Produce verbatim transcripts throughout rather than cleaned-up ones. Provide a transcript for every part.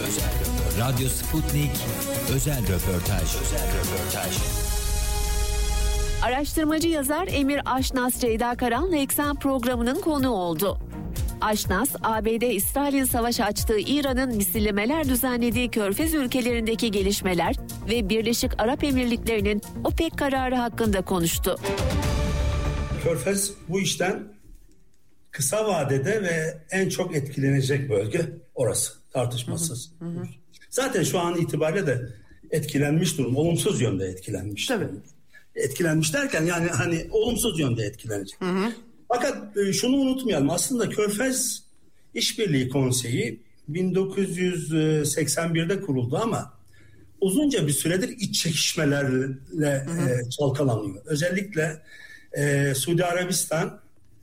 Özel röportaj. Radyo Sputnik özel röportaj. Özel röportaj. Araştırmacı yazar Emir Aşnas Ceyda Karan'la Eksen programının konuğu oldu. Aşnas, A B D-İsrail'in savaş açtığı İran'ın misillemeler düzenlediği Körfez ülkelerindeki gelişmeler ve Birleşik Arap Emirlikleri'nin OPEC kararı hakkında konuştu. Körfez bu işten kısa vadede ve en çok etkilenecek bölge orası, tartışmasız. Hı hı, hı. Zaten şu an itibariyle de etkilenmiş durum, olumsuz yönde etkilenmiş. Tabii. Etkilenmiş derken yani hani olumsuz yönde etkilenecek. Hı hı. Fakat e, şunu unutmayalım, aslında Körfez İşbirliği Konseyi bin dokuz yüz seksen birde kuruldu ama uzunca bir süredir iç çekişmelerle hı hı. E, çalkalanıyor. Özellikle e, Suudi Arabistan,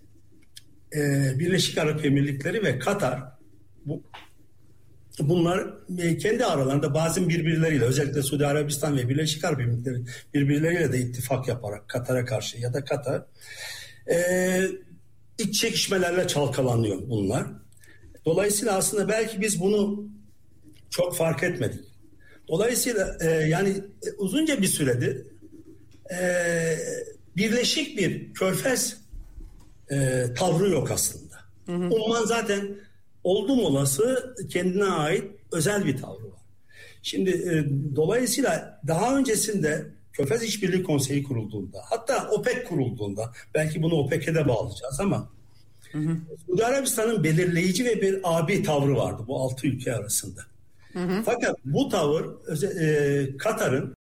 e, Birleşik Arap Emirlikleri ve Katar, bu bunlar e, kendi aralarında bazen birbirleriyle, özellikle Suudi Arabistan ve Birleşik Arap Emirlikleri birbirleriyle de ittifak yaparak Katar'a karşı ya da Katar e, iç çekişmelerle çalkalanıyor bunlar. Dolayısıyla aslında belki biz bunu çok fark etmedik. Dolayısıyla e, yani e, uzunca bir süredir e, birleşik bir Körfez e, tavrı yok aslında. Hı hı. Umman zaten oldum olası kendine ait özel bir tavrı var. Şimdi e, dolayısıyla daha öncesinde Körfez İşbirliği Konseyi kurulduğunda, hatta OPEC kurulduğunda, belki bunu OPEC'e de bağlayacağız ama hı hı. Suudi Arabistan'ın belirleyici ve bir abi tavrı vardı bu altı ülke arasında. Hı hı. Fakat bu tavır e, Katar'ın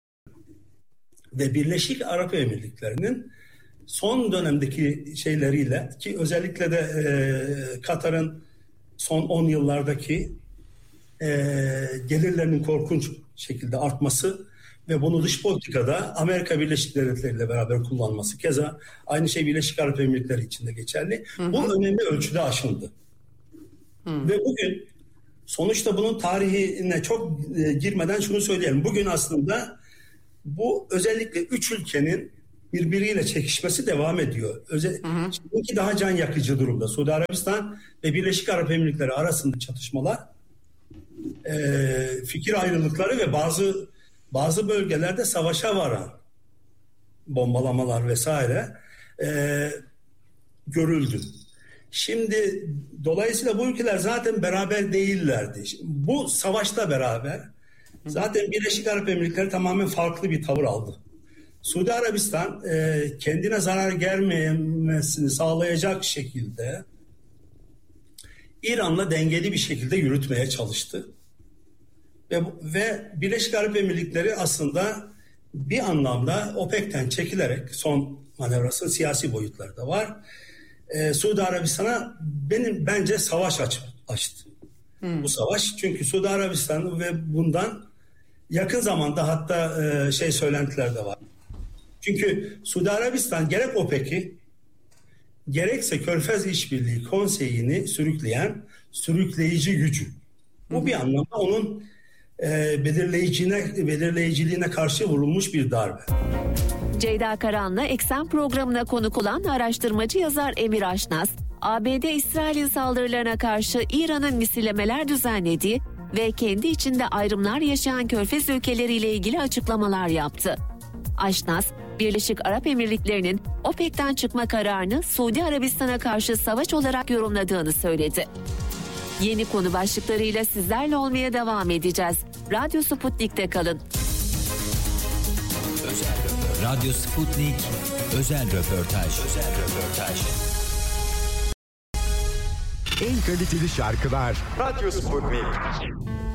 ve Birleşik Arap Emirlikleri'nin son dönemdeki şeyleriyle, ki özellikle de e, Katar'ın son on yıllardaki e, gelirlerinin korkunç şekilde artması ve bunu dış politikada Amerika Birleşik Devletleri ile beraber kullanması, keza aynı şey Birleşik Arap Emirlikleri için de geçerli. Hı hı. Bu önemli ölçüde aşıldı. Hı. Ve bugün sonuçta bunun tarihine çok e, girmeden şunu söyleyelim. Bugün aslında bu özellikle üç ülkenin birbiriyle çekişmesi devam ediyor. Özel, hı hı. Çünkü daha can yakıcı durumda. Suudi Arabistan ve Birleşik Arap Emirlikleri arasında çatışmalar, e, fikir ayrılıkları ve bazı bazı bölgelerde savaşa varan bombalamalar vesaire e, görüldü. Şimdi dolayısıyla bu ülkeler zaten beraber değillerdi. Bu savaşta beraber zaten Birleşik Arap Emirlikleri tamamen farklı bir tavır aldı. Suudi Arabistan e, kendine zarar gelmemesini sağlayacak şekilde İran'la dengeli bir şekilde yürütmeye çalıştı. Ve, ve Birleşik Arap Emirlikleri aslında bir anlamda OPEC'ten çekilerek, son manevrasının siyasi boyutları da var, e, Suudi Arabistan'a benim bence savaş aç, açtı. Hmm. Bu savaş çünkü Suudi Arabistan ve bundan yakın zamanda hatta e, şey söylentiler de var. Çünkü Suudi Arabistan gerek OPEC'i gerekse Körfez İşbirliği Konseyi'ni sürükleyen sürükleyici gücü. Bu hmm. bir anlamda onun e, belirleyicine, belirleyiciliğine karşı vurulmuş bir darbe. Ceyda Karan'la Eksen programına konuk olan araştırmacı yazar Emir Aşnas, A B D-İsrail'in saldırılarına karşı İran'ın misillemeler düzenlediği ve kendi içinde ayrımlar yaşayan Körfez ülkeleriyle ilgili açıklamalar yaptı. Aşnas, Birleşik Arap Emirlikleri'nin OPEC'ten çıkma kararını Suudi Arabistan'a karşı savaş olarak yorumladığını söyledi. Yeni konu başlıklarıyla sizlerle olmaya devam edeceğiz. Radyo Sputnik'te kalın. Özel Radyo Sputnik özel röportaj. Özel röportaj. En kaliteli şarkılar Radyo Sputnik.